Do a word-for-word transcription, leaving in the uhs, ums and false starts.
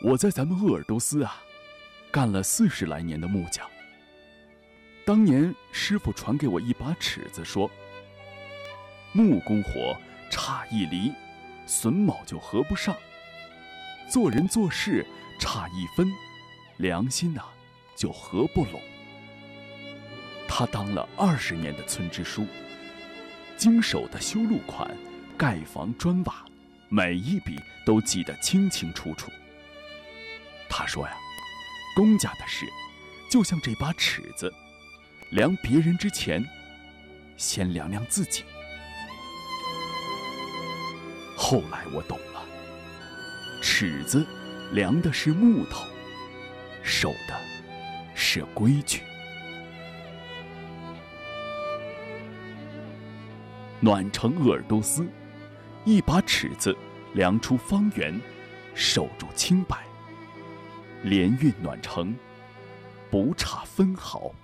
我在咱们鄂尔多斯啊，干了四十来年的木匠。当年师傅传给我一把尺子，说：木工活差一厘，榫卯就合不上；做人做事差一分，良心啊就合不拢。他当了二十年的村支书，经手的修路款、盖房砖瓦，每一笔都记得清清楚楚。他说呀，公家的事就像这把尺子，量别人之前，先量量自己。后来我懂了，尺子量的是木头，守的是规矩。暖城鄂尔多斯，一把尺子量出方圆，守住清白，连运暖城，不差分毫。